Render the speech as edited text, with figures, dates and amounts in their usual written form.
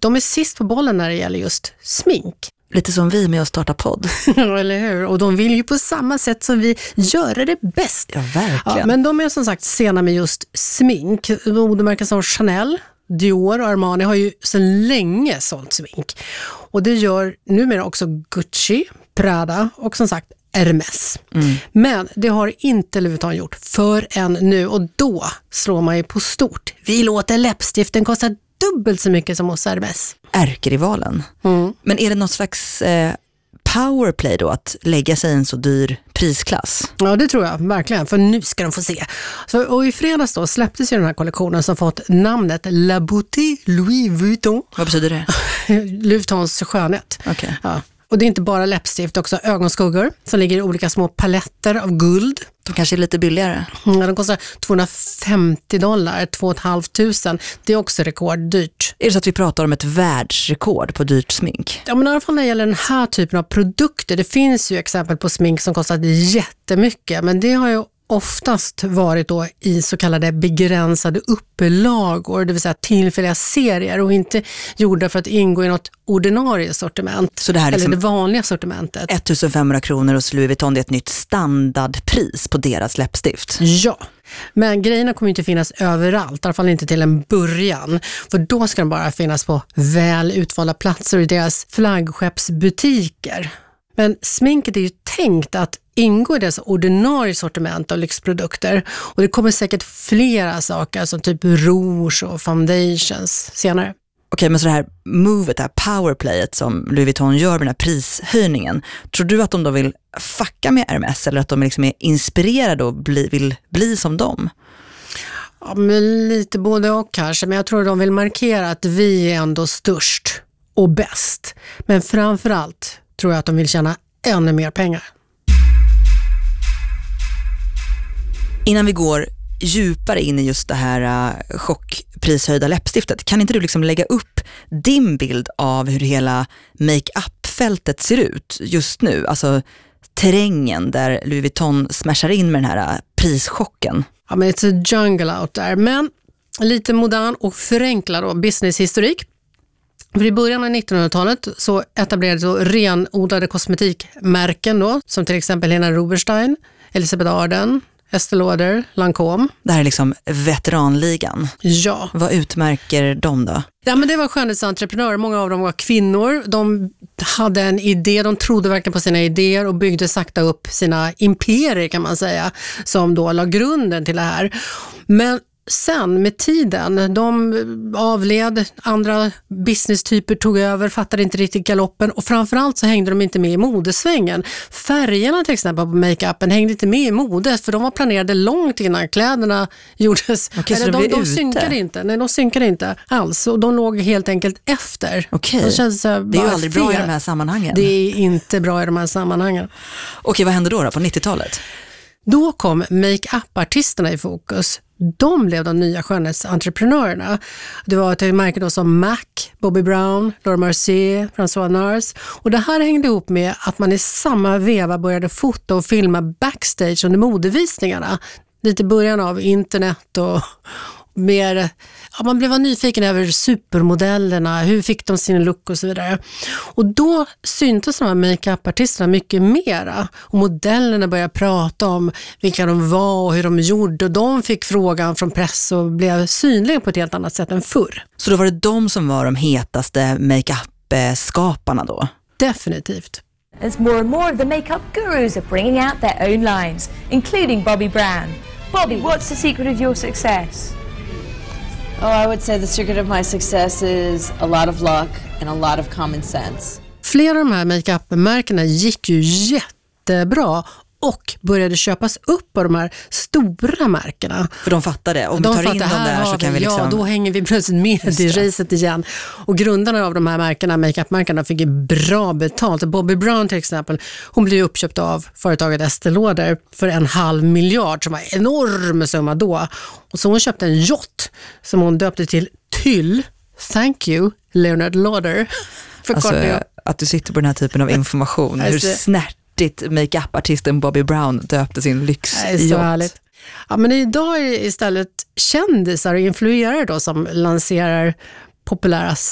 de är sist på bollen när det gäller just smink. Lite som vi med att starta podd. Eller hur? Och de vill ju på samma sätt som vi göra det bäst. Ja, verkligen. Ja, men de är som sagt sena med just smink. Modemärken som Chanel, Dior och Armani har ju sedan länge sålt smink. Och det gör numera också Gucci, Prada och som sagt Hermes. Men det har inte Louis Vuitton gjort förrän nu, och då slår man ju på stort. Vi låter läppstiften kosta dubbelt så mycket som hos Hermes. Ärkerivalen. Men är det något slags powerplay då att lägga sig i en så dyr prisklass? Ja, det tror jag verkligen, för nu ska de få se. Och i fredags då släpptes ju den här kollektionen som fått namnet La Beauté Louis Vuitton. Vad betyder det? Louis Vuittons skönhet. Okay. Ja. Och det är inte bara läppstift, också ögonskuggor som ligger i olika små paletter av guld. De kanske är lite billigare. Ja, de kostar $250, 2 500. Det är också rekorddyrt. Är det så att vi pratar om ett världsrekord på dyrt smink? Ja, men i alla fall när det gäller den här typen av produkter. Det finns ju exempel på smink som kostar jättemycket, men det har ju oftast varit då i så kallade begränsade upplagor, det vill säga tillfälliga serier, och inte gjorda för att ingå i något ordinarie sortiment. Så det här liksom eller det vanliga sortimentet. 1500 kronor hos Louis Vuitton, det är ett nytt standardpris på deras läppstift. Ja, men grejerna kommer inte finnas överallt, i alla fall inte till en början. För då ska de bara finnas på väl utvalda platser i deras flaggskeppsbutiker. Men sminket är ju tänkt att ingå i dess ordinarie sortiment av lyxprodukter. Och det kommer säkert flera saker som typ rouge och foundations senare. Okej, men så det här movet, det här powerplayet som Louis Vuitton gör med den här prishöjningen. Tror du att de då vill fucka med Hermes eller att de liksom är inspirerade och vill bli som dem? Ja, men lite både och kanske. Men jag tror de vill markera att vi är ändå störst och bäst. Men framförallt tror jag att de vill tjäna ännu mer pengar. Innan vi går djupare in i just det här chockprishöjda läppstiftet, kan inte du liksom lägga upp din bild av hur hela make-up-fältet ser ut just nu? Alltså terrängen där Louis Vuitton smashar in med den här prischocken. Ja, men it's a jungle out there. Men lite modern och förenklad då, businesshistorik. För i början av 1900-talet så etablerades så renodlade kosmetikmärken då, som till exempel Helena Rubinstein, Elisabeth Arden, Estée Lauder, Lancôme. Det här är liksom veteranligan. Ja. Vad utmärker de då? Ja, men det var skönhetsentreprenörer. Många av dem var kvinnor. De hade en idé, de trodde verkligen på sina idéer och byggde sakta upp sina imperier kan man säga, som då la grunden till det här. Men sen med tiden, de avled, andra businesstyper tog över, fattade inte riktigt galoppen och framförallt så hängde de inte med i modesvängen. Färgerna till exempel på make-upen hängde inte med i modet för de var planerade långt innan kläderna gjordes. Okej, så de synkade inte. Nej, de synkade inte alls och de låg helt enkelt efter. Okej, det är ju aldrig bra i de här sammanhangen. Det är inte bra i de här sammanhangen. Okej, vad hände då på 90-talet? Då kom make-up-artisterna i fokus. De blev de nya skönhetsentreprenörerna. Det var ett märke då som MAC, Bobbi Brown, Laura Mercier, François Nars. Och det här hängde ihop med att man i samma veva började fota och filma backstage under modevisningarna. Lite början av internet och mer... Ja, man blev nyfiken över supermodellerna, hur fick de sin look och så vidare. Och då syntes de här make-up-artisterna mycket mera. Och modellerna började prata om vilka de var och hur de gjorde. Och de fick frågan från press och blev synliga på ett helt annat sätt än förr. Så då var det de som var de hetaste make-up-skaparna då? Definitivt. As more and more of the makeup gurus are bringing out their own lines, including Bobbi Brown. Bobbi, what's the secret of your success? Oh, I would say the secret of my success is a lot of luck and a lot of common sense. Flera av de här make-up-märkena gick ju jättebra och började köpas upp av de här stora märkena. För de fattade, om vi tar in dem där så kan vi liksom... Ja, då hänger vi plötsligt med i racet igen. Och grundarna av de här märkena, make-up-märkena, fick ju bra betalt. Bobbi Brown till exempel, hon blev uppköpt av företaget Estée Lauder för 500 miljoner, som var en enorm summa då. Och så hon köpte en yacht som hon döpte till Tyll. Thank you, Leonard Lauder. Alltså, att du sitter på den här typen av information, hur snärtigt make-up-artisten Bobbi Brown döpte sin lyxyacht. Ja, men idag är det istället kändisar och influerare då som lanserar populära